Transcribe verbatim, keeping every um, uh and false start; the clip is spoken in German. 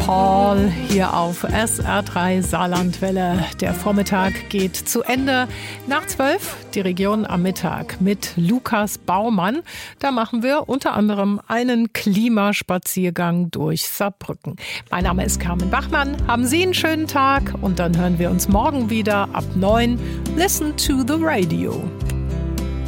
Hall hier auf S R drei Saarlandwelle. Der Vormittag geht zu Ende. Nach zwölf die Region am Mittag mit Lukas Baumann. Da machen wir unter anderem einen Klimaspaziergang durch Saarbrücken. Mein Name ist Carmen Bachmann. Haben Sie einen schönen Tag und dann hören wir uns morgen wieder ab neun. Listen to the radio.